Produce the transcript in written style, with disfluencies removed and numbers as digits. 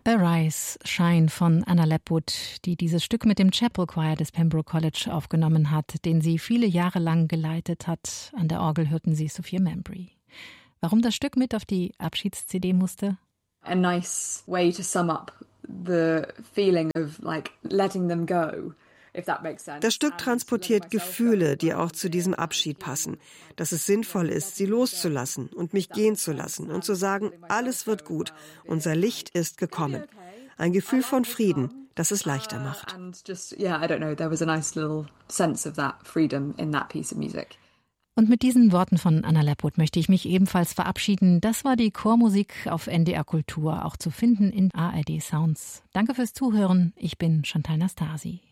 Arise, Shine von Anna Lepwood, die dieses Stück mit dem Chapel Choir des Pembroke College aufgenommen hat, den sie viele Jahre lang geleitet hat. An der Orgel hörten sie Sophia Membry. Warum das Stück mit auf die Abschieds-CD musste? A nice way to sum up the feeling of like letting them go. Das Stück transportiert Gefühle, die auch zu diesem Abschied passen. Dass es sinnvoll ist, sie loszulassen und mich gehen zu lassen und zu sagen, alles wird gut, unser Licht ist gekommen. Ein Gefühl von Frieden, das es leichter macht. Und mit diesen Worten von Anna Lepwood möchte ich mich ebenfalls verabschieden. Das war die Chormusik auf NDR Kultur, auch zu finden in ARD Sounds. Danke fürs Zuhören. Ich bin Chantal Nastasi.